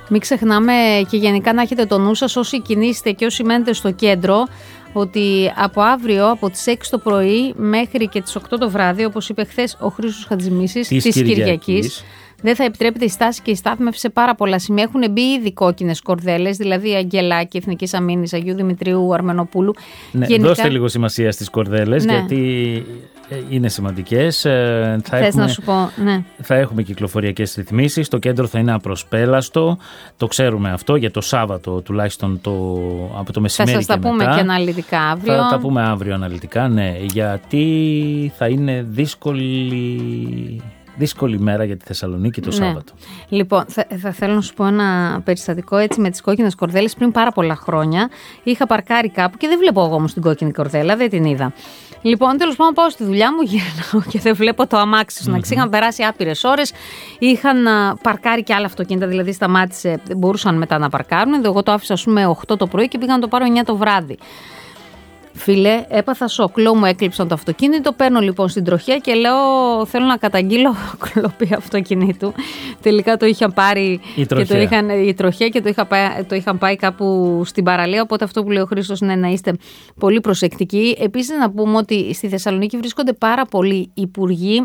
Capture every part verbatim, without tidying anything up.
Μην ξεχνάμε και γενικά να έχετε το νου σας όσοι κινείστε και όσοι μένετε στο κέντρο, ότι από αύριο από τις έξι το πρωί μέχρι και τις οκτώ το βράδυ, όπως είπε χθες ο Χρήστος Χατζημίσης, της, της Κυριακής, Κυριακής, δεν θα επιτρέπεται η στάση και η στάθμευση σε πάρα πολλά σημεία. Έχουν μπει ήδη κόκκινες κορδέλες, δηλαδή Αγγελάκη, Εθνικής Αμήνης, Αγίου Δημητρίου, Αρμενοπούλου. Ναι, γενικά... δώστε λίγο σημασία στις κορδέλες, ναι. γιατί είναι σημαντικές. Θα Θες έχουμε, να σου πω, ναι. θα έχουμε κυκλοφοριακές ρυθμίσεις. Το κέντρο θα είναι απροσπέλαστο. Το ξέρουμε αυτό για το Σάββατο, τουλάχιστον το, από το μεσημέρι. Θα σας τα πούμε μετά. και αναλυτικά αύριο. Θα τα πούμε αύριο αναλυτικά, ναι. Γιατί θα είναι δύσκολη. Δύσκολη μέρα για τη Θεσσαλονίκη το ναι. Σάββατο. Λοιπόν, θα, θα θέλω να σου πω ένα περιστατικό έτσι με τις κόκκινες κορδέλες. Πριν πάρα πολλά χρόνια είχα παρκάρει κάπου και δεν βλέπω εγώ όμως την κόκκινη κορδέλα, δεν την είδα. Λοιπόν, τέλος πάντων πάω στη δουλειά μου, γυρνάω και δεν βλέπω το αμάξι στον αξί. Mm-hmm. Είχαν περάσει άπειρες ώρες, είχαν παρκάρει και άλλα αυτοκίνητα, δηλαδή σταμάτησε, μπορούσαν μετά να παρκάρουν. Εγώ το άφησα, ας πούμε, οκτώ το πρωί και πήγα να το πάρω εννιά το βράδυ. Φίλε, έπαθα σοκ. Λέω, μου έκλειψαν το αυτοκίνητο. Παίρνω λοιπόν στην τροχέα και λέω: θέλω να καταγγείλω κλοπή αυτοκινήτου. Τελικά το είχαν πάρει η και το είχαν, η τροχέα και το, είχα πάει, το είχαν πάει κάπου στην παραλία. Οπότε αυτό που λέει ο Χρήστος είναι να είστε πολύ προσεκτικοί. Επίσης, να πούμε ότι στη Θεσσαλονίκη βρίσκονται πάρα πολλοί υπουργοί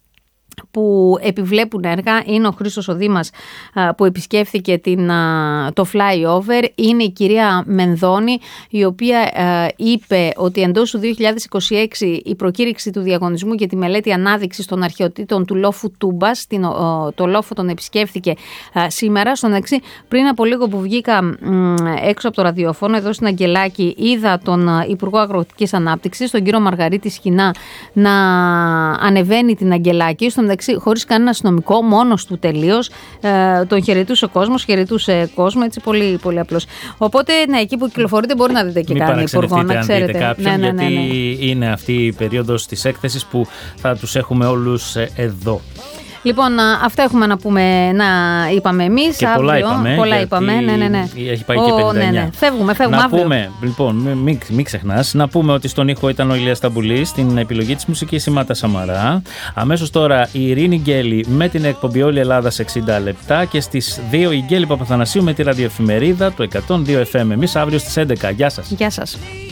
που επιβλέπουν έργα. Είναι ο Χρήστος ο Δήμας που επισκέφθηκε την, το flyover. Είναι η κυρία Μενδώνη, η οποία είπε ότι εντός του δύο χιλιάδες είκοσι έξι η προκήρυξη του διαγωνισμού για τη μελέτη ανάδειξης των αρχαιοτήτων του λόφου Τούμπας, το λόφο τον επισκέφθηκε σήμερα. Στον εξή, πριν από λίγο που βγήκα έξω από το ραδιόφωνο εδώ στην Αγγελάκη, είδα τον Υπουργό Αγροτικής Ανάπτυξης, τον κύριο Μαργαρίτη Σχοινά, να ανεβαίνει την Αγγελάκη. Στον χωρίς κανένα αστυνομικό, μόνος του τελείως, ε, τον χαιρετούσε ο κόσμος, χαιρετούσε κόσμο, έτσι πολύ, πολύ απλώς. Οπότε, ναι, εκεί που κυκλοφορείτε μπορεί να δείτε και κανένα υπουργό, να ξέρετε. Κάποιον, ναι, ναι, ναι, ναι. Γιατί είναι αυτή η περίοδος της έκθεσης που θα τους έχουμε όλους εδώ. Λοιπόν, αυτά έχουμε να πούμε, να είπαμε εμείς. Και αύριο, πολλά είπαμε. Πολλά είπαμε, ναι, ναι, ναι. Έχει πάει και πενήντα εννιά. Ναι, ναι. Φεύγουμε, φεύγουμε να αύριο. Πούμε, λοιπόν, μην, μην ξεχνάς, να πούμε ότι στον ήχο ήταν ο Ηλίας Ταμπουλής, στην επιλογή της μουσικής η Μάτα Σαμαρά. Αμέσως τώρα η Ειρήνη Γκέλη με την εκπομπή Όλη Ελλάδα σε εξήντα λεπτά και στις δύο η Γκέλη Παπαθανασίου με τη ραδιοεφημερίδα του εκατόν δύο εφ εμ. Εμείς αύριο στις έντεκα. Γεια σας. Γεια σας.